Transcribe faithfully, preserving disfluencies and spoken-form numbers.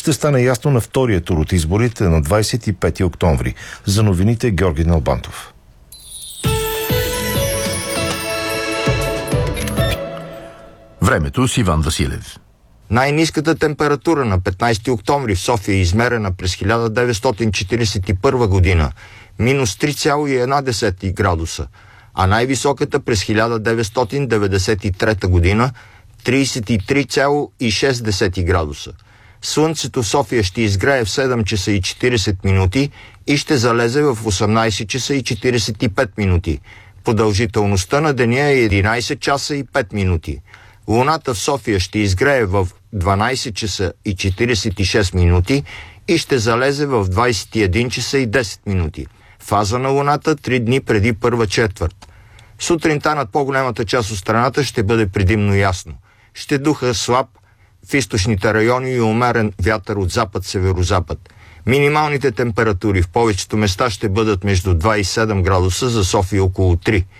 ще стане ясно на втория тур от изборите на двадесет и пети октомври. За новините Георги Налбантов. Времето с Иван Василев. Най-ниската температура на петнадесети октомври в София е измерена през хиляда деветстотин четиридесет и първа година – минус три цяло и една десета градуса, а най-високата през хиляда деветстотин деветдесет и трета година – тридесет и три цяло и шест десета градуса. Слънцето в София ще изгрее в седем часа и четиридесет минути и ще залезе в осемнадесет часа и четиридесет и пет минути. Продължителността на деня е единадесет часа и пет минути. Луната в София ще изгрее в дванадесет часа и четиридесет и шест минути и ще залезе в двадесет и един часа и десет минути. Фаза на Луната три дни преди първа четвърт. Сутринта над по-голямата част от страната ще бъде предимно ясно. Ще духа слаб в източните райони и умерен вятър от запад-северозапад. Минималните температури в повечето места ще бъдат между два и седем градуса, за София около три.